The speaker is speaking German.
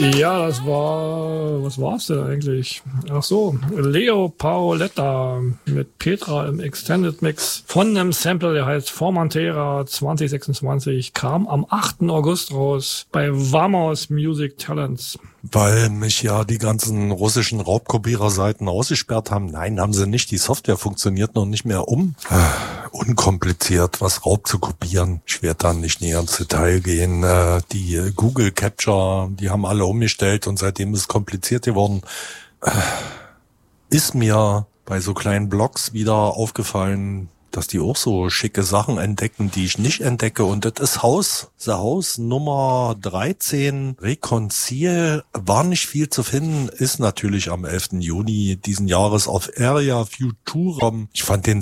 Ja, was war's denn eigentlich? Ach so, Leo Paoletta mit Petra im Extended Mix von einem Sample, der heißt Formentera 2026, kam am 8. August raus bei Vamos Music Talents. Weil mich ja die ganzen russischen Raubkopierer-Seiten ausgesperrt haben. Nein, haben sie nicht. Die Software funktioniert noch nicht mehr unkompliziert, was Raub zu kopieren. Ich werde da nicht näher ins Detail gehen. Die Google Capture, die haben alle umgestellt und seitdem ist es kompliziert geworden. Ist mir bei so kleinen Blogs wieder aufgefallen, dass die auch so schicke Sachen entdecken, die ich nicht entdecke. Und das ist Haus Nummer 13, Reconcile, war nicht viel zu finden, ist natürlich am 11. Juni diesen Jahres auf Area Futura. Ich fand den